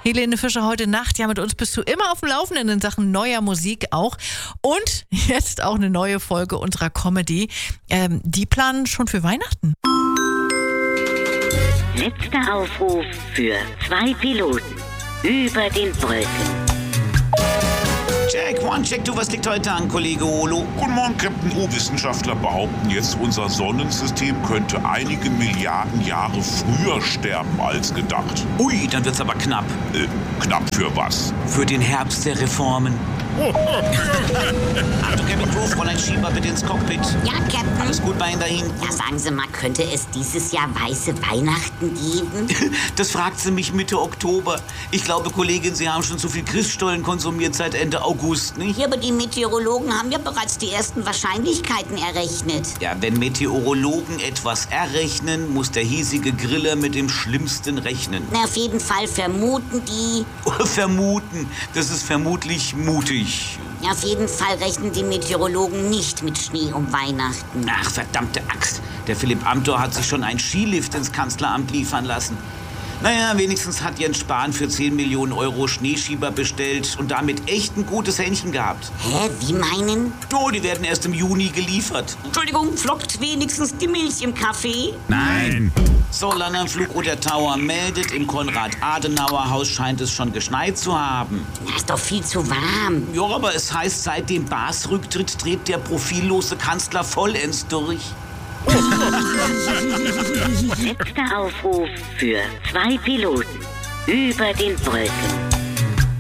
Helene Fischer, heute Nacht. Ja, mit uns bist du immer auf dem Laufenden in Sachen neuer Musik auch. Und jetzt auch eine neue Folge unserer Comedy. Die planen schon für Weihnachten. Letzter Aufruf für 2 Piloten über den Wolken. Check, one, check, du, was liegt heute an, Kollege Olo? Guten Morgen, Captain O. Wissenschaftler behaupten jetzt, unser Sonnensystem könnte einige Milliarden Jahre früher sterben als gedacht. Ui, dann wird's aber knapp. Knapp für was? Für den Herbst der Reformen. Achtung, Captain Crew, Fräulein Schieber, bitte ins Cockpit. Ja, Captain. Alles gut bei Ihnen dahin? Ja, sagen Sie mal, könnte es dieses Jahr weiße Weihnachten geben? Das fragt sie mich Mitte Oktober. Ich glaube, Kollegin, Sie haben schon zu viel Christstollen konsumiert seit Ende August, nicht? Ja, aber die Meteorologen haben ja bereits die ersten Wahrscheinlichkeiten errechnet. Ja, wenn Meteorologen etwas errechnen, muss der hiesige Griller mit dem Schlimmsten rechnen. Na, auf jeden Fall vermuten die... Vermuten, das ist vermutlich mutig. Ja, auf jeden Fall rechnen die Meteorologen nicht mit Schnee um Weihnachten. Ach, verdammte Axt. Der Philipp Amthor hat sich schon einen Skilift ins Kanzleramt liefern lassen. Naja, wenigstens hat Jens Spahn für 10 Millionen Euro Schneeschieber bestellt und damit echt ein gutes Händchen gehabt. Hä, wie meinen? Oh, die werden erst im Juni geliefert. Entschuldigung, flockt wenigstens die Milch im Kaffee? Nein. So, Landanflug Roter Tower meldet, im Konrad-Adenauer-Haus scheint es schon geschneit zu haben. Na, ist doch viel zu warm. Ja, aber es heißt, seit dem Baas-Rücktritt dreht der profillose Kanzler vollends durch. Letzter Aufruf für 2 Piloten über den Wolken.